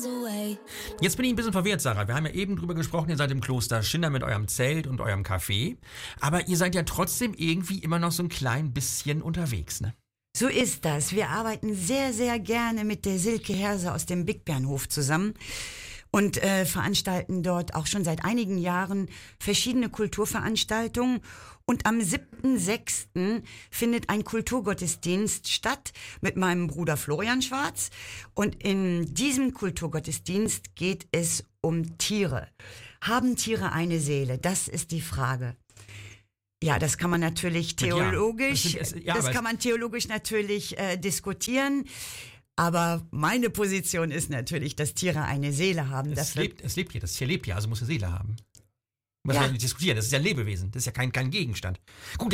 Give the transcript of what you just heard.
Jetzt bin ich ein bisschen verwirrt, Sarah. Wir haben ja eben drüber gesprochen, ihr seid im Kloster Schinder mit eurem Zelt und eurem Café. Aber ihr seid ja trotzdem irgendwie immer noch so ein klein bisschen unterwegs, ne? So ist das. Wir arbeiten sehr, sehr gerne mit der Silke Herse aus dem Bigbernhof zusammen und veranstalten dort auch schon seit einigen Jahren verschiedene Kulturveranstaltungen. Und am 7.6. findet ein Kulturgottesdienst statt mit meinem Bruder Florian Schwarz. Und in diesem Kulturgottesdienst geht es um Tiere. Haben Tiere eine Seele? Das ist die Frage. Ja, das kann man natürlich theologisch, kann man theologisch natürlich diskutieren. Aber meine Position ist natürlich, dass Tiere eine Seele haben. Das Tier lebt ja, also muss eine Seele haben. Was wir nicht diskutieren, das ist ja ein Lebewesen, das ist ja kein Gegenstand. Gut.